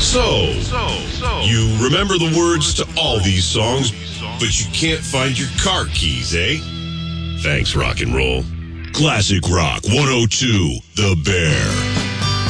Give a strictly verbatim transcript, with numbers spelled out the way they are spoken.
So, so, so, you remember the words to all these songs, but you can't find your car keys, eh? Thanks, rock and roll. Classic Rock one oh two, The Bear.